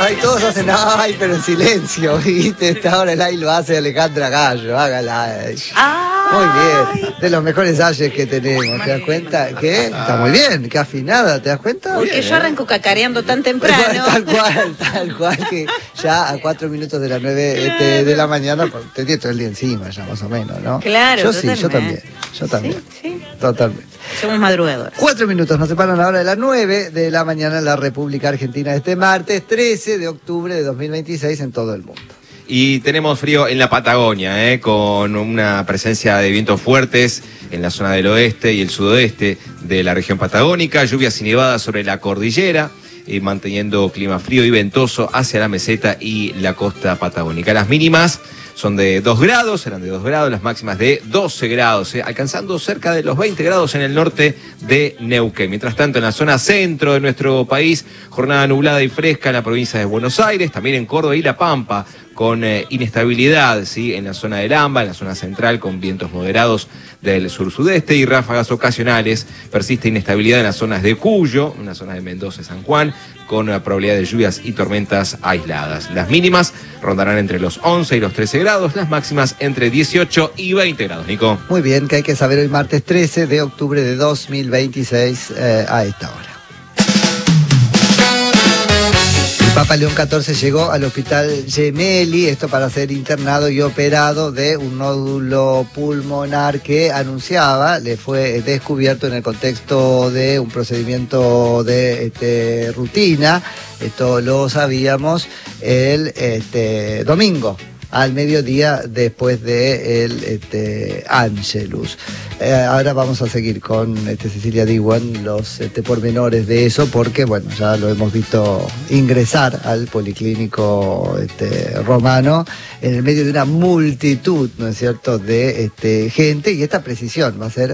Ay, todos hacen, ay, pero en silencio, ¿viste? Ahora el ay lo hace Alejandra Gallo, hágala. Muy bien, de los mejores ayes que tenemos, ¿te das cuenta? ¿Qué? Está muy bien, qué afinada, ¿te das cuenta? Porque yo arranco cacareando tan temprano. Tal cual, que ya a 4 minutos de las 9 de la mañana, te tiene todo el día encima ya más o menos, ¿no? Claro, yo sí, yo también. Sí. Totalmente. Somos madrugadores. 4 minutos nos separan ahora de las 9 de la mañana en la República Argentina este martes 13 de octubre de 2026 en todo el mundo. Y tenemos frío en la Patagonia, con una presencia de vientos fuertes en la zona del oeste y el sudoeste de la región patagónica, lluvias y nevadas sobre la cordillera, manteniendo clima frío y ventoso hacia la meseta y la costa patagónica. Las mínimas son de 2 grados, serán de 2 grados, las máximas de 12 grados, alcanzando cerca de los 20 grados en el norte de Neuquén. Mientras tanto, en la zona centro de nuestro país, jornada nublada y fresca en la provincia de Buenos Aires, también en Córdoba y La Pampa, con inestabilidad, ¿sí? En la zona del AMBA, en la zona central, con vientos moderados del sur-sudeste y ráfagas ocasionales. Persiste inestabilidad en las zonas de Cuyo, en la zona de Mendoza y San Juan, con probabilidad de lluvias y tormentas aisladas. Las mínimas rondarán entre los 11 y los 13 grados, las máximas entre 18 y 20 grados, Nico. Muy bien, que hay que saber hoy martes 13 de octubre de 2026 a esta hora. El Papa León XIV llegó al hospital Gemelli, esto para ser internado y operado de un nódulo pulmonar que anunciaba, le fue descubierto en el contexto de un procedimiento de rutina. Esto lo sabíamos el domingo al mediodía después de el Angelus. Ahora vamos a seguir con Cecilia Diwan los pormenores de eso, porque bueno, ya lo hemos visto ingresar al policlínico romano en el medio de una multitud, ¿no es cierto?, de gente, y esta precisión va a ser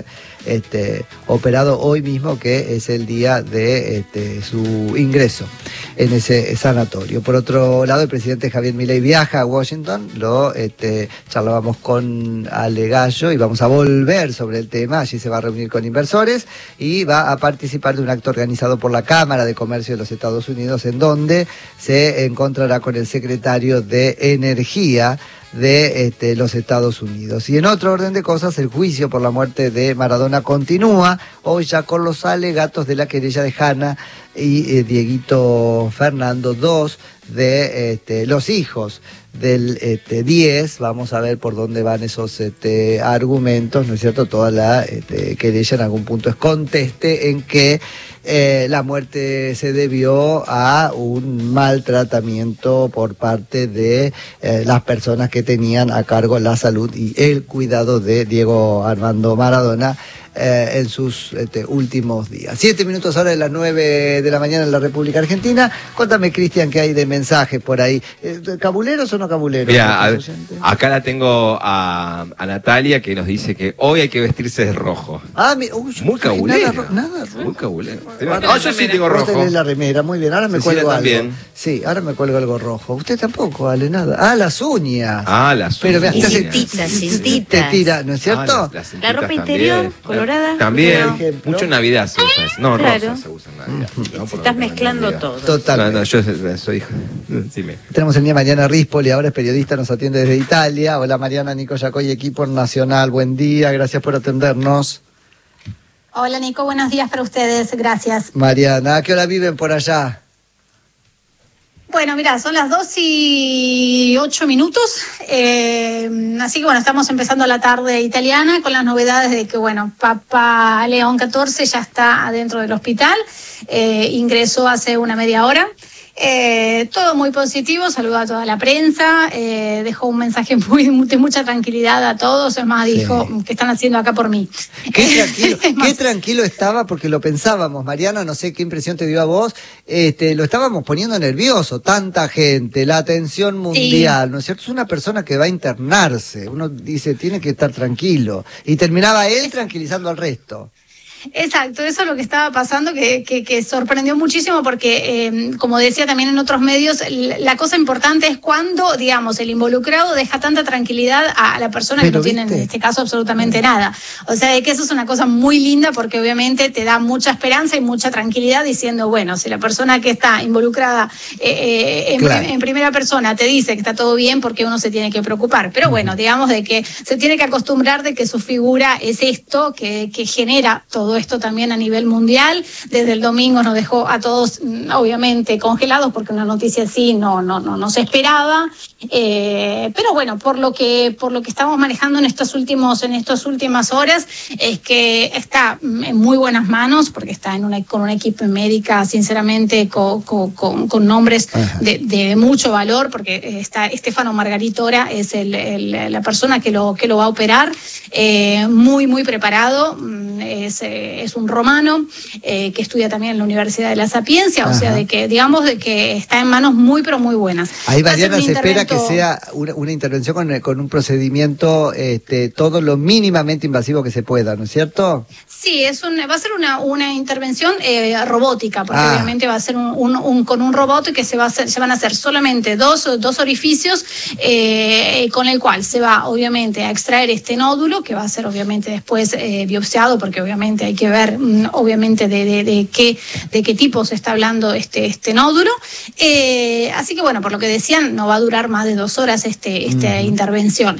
operado hoy mismo, que es el día de su ingreso en ese sanatorio. Por otro lado, el presidente Javier Milei viaja a Washington, lo charlábamos con Ale Gallo y vamos a volver sobre el tema. Allí se va a reunir con inversores y va a participar de un acto organizado por la Cámara de Comercio de los Estados Unidos, en donde se encontrará con el secretario de Energía de los Estados Unidos. Y en otro orden de cosas, el juicio por la muerte de Maradona continúa, hoy ya con los alegatos de la querella de Hanna y Dieguito Fernando, dos de los hijos del 10. Vamos a ver por dónde van esos argumentos, ¿no es cierto? Toda la querella en algún punto es conteste en que la muerte se debió a un maltratamiento por parte de las personas que tenían a cargo la salud y el cuidado de Diego Armando Maradona en sus últimos días. 7 minutos ahora de las 9 de la mañana en la República Argentina. Contame, Cristian, qué hay de mensajes por ahí. ¿Cabuleros o no cabuleros? Mira, acá la tengo a Natalia, que nos dice que hoy hay que vestirse de rojo. Muy cabulero. Nada rojo. Muy cabulero. Yo sí tengo rojo. Vos tenés la remera, muy bien. Ahora me cuelgo algo. También. Sí, ahora me cuelgo algo rojo. Usted tampoco, Ale, nada. Las uñas. Las uñas. Pero cintitas. Te tira, ¿no es cierto? La ropa interior, colorada. También, mucho Navidad se usa eso. No, claro. rosa se usa en Navidad. ¿No? Estás mezclando todo. Total. No, yo soy hijo. Tenemos el día Mariana Rispoli, ahora es periodista, nos atiende desde Italia. Hola Mariana, Nico Yacoy, equipo nacional, buen día, gracias por atendernos. Hola Nico, buenos días para ustedes, gracias. Mariana, ¿a qué hora viven por allá? Bueno, mira, son las 2:08, así que bueno, estamos empezando la tarde italiana con las novedades de que, bueno, Papa León XIV ya está adentro del hospital, ingresó hace una media hora. Todo muy positivo, saludó a toda la prensa, dejó un mensaje de mucha tranquilidad a todos, es más, dijo, ¿qué están haciendo acá por mí? Qué tranquilo estaba, porque lo pensábamos, Mariana, no sé qué impresión te dio a vos, lo estábamos poniendo nervioso, tanta gente, la atención mundial, sí. ¿No es cierto? Es una persona que va a internarse, uno dice, tiene que estar tranquilo, y terminaba él tranquilizando al resto. Exacto, eso es lo que estaba pasando, que sorprendió muchísimo porque, como decía también en otros medios, la cosa importante es cuando, digamos, el involucrado deja tanta tranquilidad a la persona que no tiene en este caso absolutamente nada. O sea, de que eso es una cosa muy linda porque obviamente te da mucha esperanza y mucha tranquilidad diciendo, bueno, si la persona que está involucrada en primera persona te dice que está todo bien, porque uno se tiene que preocupar. Pero bueno, digamos de que se tiene que acostumbrar de que su figura es esto, que genera todo esto también a nivel mundial. Desde el domingo nos dejó a todos obviamente congelados porque una noticia así no se esperaba. Pero bueno, por lo que estamos manejando en estas últimas horas es que está en muy buenas manos porque está con una equipo médica sinceramente con nombres de mucho valor, porque está Stefano Margaritora, es la persona que lo va a operar, muy preparado, es un romano que estudia también en la Universidad de la Sapiencia. O sea, de que digamos de que está en manos muy pero muy buenas. Ahí, Mariana, se espera que sea una intervención con un procedimiento todo lo mínimamente invasivo que se pueda, ¿no es cierto? Sí, va a ser una intervención robótica, porque obviamente va a ser con un robot que se van a hacer solamente dos orificios, con el cual se va obviamente a extraer este nódulo, que va a ser obviamente después biopsiado, porque obviamente hay que ver obviamente de qué tipo se está hablando este nódulo. Así que bueno, por lo que decían, no va a durar más de 2 horas esta intervención.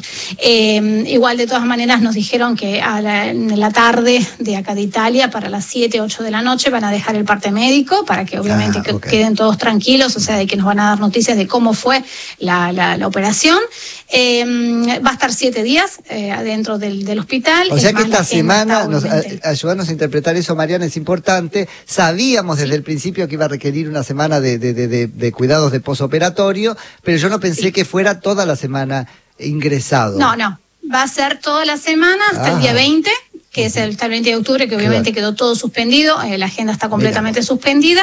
Igual de todas maneras nos dijeron que en la tarde de acá de Italia, para las 7, 8 de la noche, van a dejar el parte médico para que obviamente queden todos tranquilos, o sea, de que nos van a dar noticias de cómo fue la operación. Va a estar 7 días adentro del hospital. O sea que esta semana, ayudarnos a interpretar eso, Mariana, es importante. Sabíamos desde el principio que iba a requerir una semana de cuidados de posoperatorio, pero yo no pensé que fuera toda la semana ingresado. No, va a ser toda la semana hasta el día 20, que es hasta el 20 de octubre, que obviamente quedó todo suspendido, la agenda está completamente suspendida.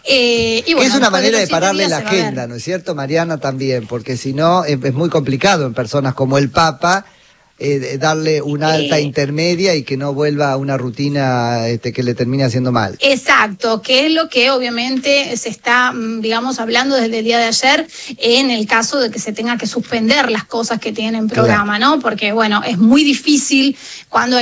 Y bueno, es una manera de pararle la agenda, ¿no es cierto, Mariana? También, porque si no, es muy complicado en personas como el Papa darle una alta intermedia y que no vuelva a una rutina que le termine haciendo mal. Exacto, que es lo que obviamente se está, digamos, hablando desde el día de ayer en el caso de que se tenga que suspender las cosas que tienen en programa, ¿no? Porque, bueno, es muy difícil cuando